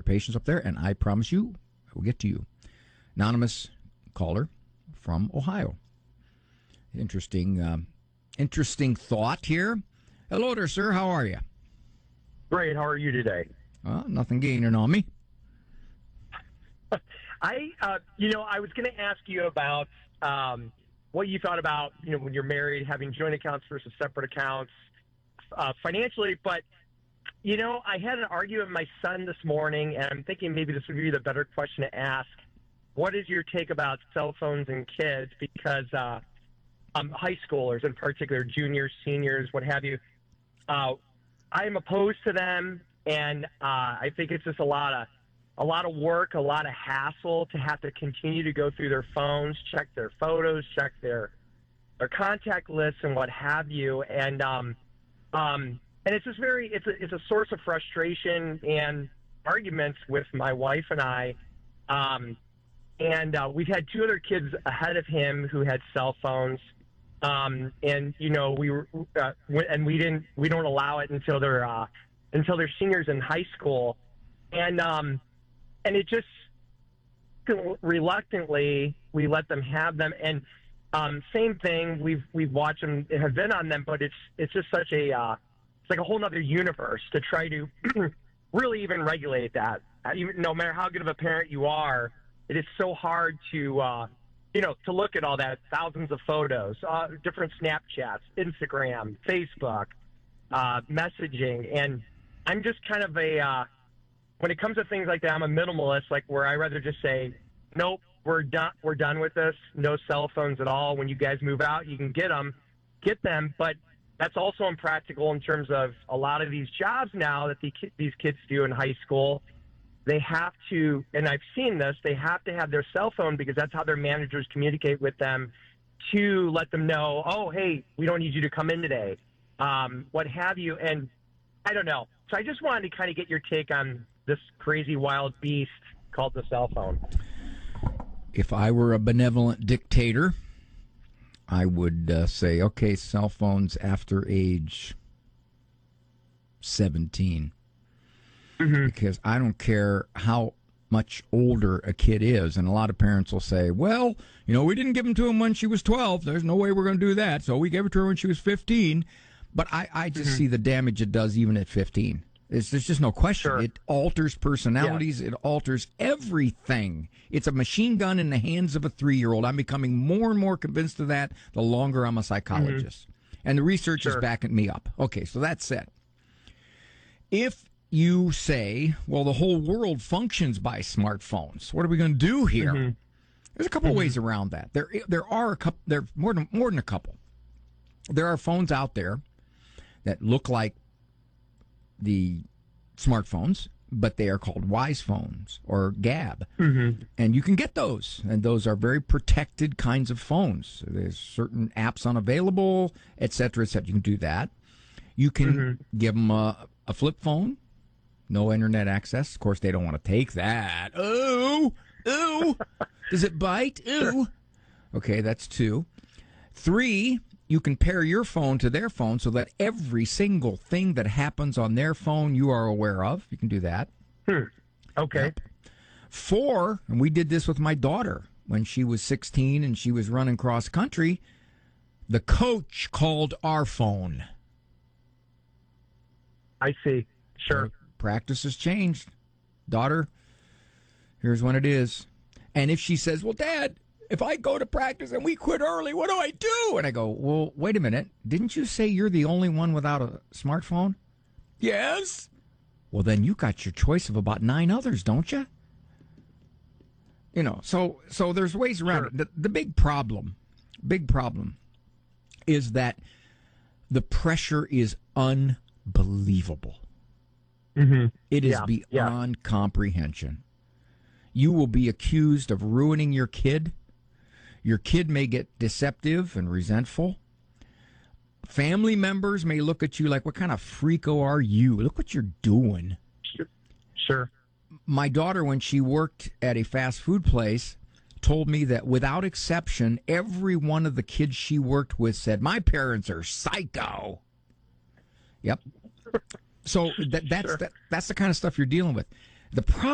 patience up there, and I promise you, I will get to you. Anonymous caller from Ohio. Interesting thought here. Hello there, sir. How are you? Great. How are you today? Nothing gaining on me. I was going to ask you about what you thought about, when you're married, having joint accounts versus separate accounts financially. But, I had an argument with my son this morning, and I'm thinking maybe this would be the better question to ask. What is your take about cell phones and kids? Because high schoolers in particular, juniors, seniors, what have you, I am opposed to them, and I think it's just a lot of work, a lot of hassle to have to continue to go through their phones, check their photos, check their contact lists, and what have you, and it's just it's a source of frustration and arguments with my wife and I, and we've had two other kids ahead of him who had cell phones. And we don't allow it until they're seniors in high school, and it just reluctantly we let them have them. And same thing, we've watched them, have been on them, but it's just such it's like a whole nother universe to try to really even regulate that. No matter how good of a parent you are, it is so hard to look at all that, thousands of photos, different Snapchats, Instagram, Facebook, messaging. And I'm just kind of when it comes to things like that, I'm a minimalist, like where I rather just say, nope, we're done with this. No cell phones at all. When you guys move out, you can get them. But that's also impractical in terms of a lot of these jobs now that these kids do in high school. They have to, and I've seen this, they have to have their cell phone because that's how their managers communicate with them to let them know, oh, hey, we don't need you to come in today, what have you. And I don't know. So I just wanted to kind of get your take on this crazy wild beast called the cell phone. If I were a benevolent dictator, I would say, okay, cell phones after age 17. Mm-hmm. Because I don't care how much older a kid is. And a lot of parents will say, well, we didn't give them to him when she was 12. There's no way we're going to do that. So we gave it to her when she was 15. But I just see the damage it does even at 15. There's just no question. Sure. It alters personalities. Yeah. It alters everything. It's a machine gun in the hands of a 3-year-old. I'm becoming more and more convinced of that the longer I'm a psychologist. Mm-hmm. And the research is backing me up. Okay, so that's it. If you say, well, the whole world functions by smartphones, what are we going to do here? Mm-hmm. There's a couple of ways around that. There are a couple. There more than a couple. There are phones out there that look like the smartphones, but they are called Wise phones or Gab, and you can get those. And those are very protected kinds of phones. There's certain apps unavailable, et cetera, et cetera. You can do that. You can give them a flip phone. No internet access. Of course, they don't want to take that. Ooh. Does it bite? Ooh. Okay, that's 2. 3, you can pair your phone to their phone so that every single thing that happens on their phone you are aware of. You can do that. Okay. Yep. 4, and we did this with my daughter when she was 16 and she was running cross country. The coach called our phone. I see. Sure. Practice has changed. Daughter, here's when it is. And if she says, well, Dad, if I go to practice and we quit early, what do I do? And I go, well, wait a minute. Didn't you say you're the only one without a smartphone? Yes. Well, then you got your choice of about 9 others, don't you? So there's ways around it. The big problem is that the pressure is unbelievable. Mm-hmm. It is beyond comprehension. You will be accused of ruining your kid. Your kid may get deceptive and resentful. Family members may look at you like, what kind of freako are you? Look what you're doing. Sure. My daughter, when she worked at a fast food place, told me that without exception, every one of the kids she worked with said, my parents are psycho. Yep. So that's the kind of stuff you're dealing with. The problem